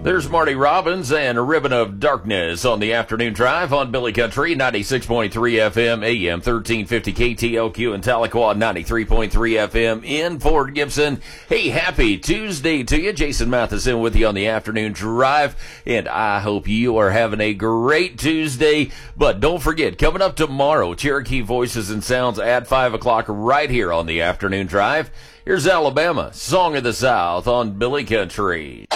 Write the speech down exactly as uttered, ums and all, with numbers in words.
There's Marty Robbins and a Ribbon of Darkness on the afternoon drive on Billy Country, ninety-six point three F M, A M thirteen fifty K T L Q in Tahlequah, ninety-three point three F M in Fort Gibson. Hey, happy Tuesday to you. Jason Matheson with you on the afternoon drive, and I hope you are having a great Tuesday. But don't forget, coming up tomorrow, Cherokee Voices and Sounds at five o'clock right here on the afternoon drive. Here's Alabama, Song of the South on Billy Country.